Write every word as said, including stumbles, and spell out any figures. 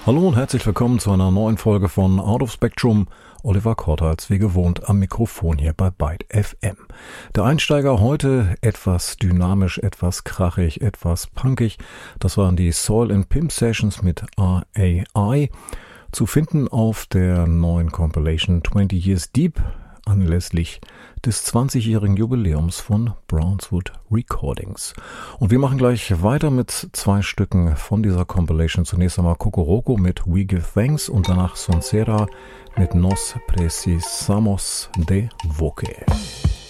Hallo und herzlich willkommen zu einer neuen Folge von Out of Spectrum. Oliver Kortals, wie gewohnt, am Mikrofon hier bei Byte F M. Der Einsteiger heute etwas dynamisch, etwas krachig, etwas punkig. Das waren die Soil and Pimp Sessions mit R A I. Zu finden auf der neuen Compilation twenty Years Deep anlässlich des zwanzigjährigen Jubiläums von Brownswood Recordings. Und wir machen gleich weiter mit zwei Stücken von dieser Compilation. Zunächst einmal Kokoroko mit We Give Thanks und danach Sonsera mit Nos Precisamos de Voce.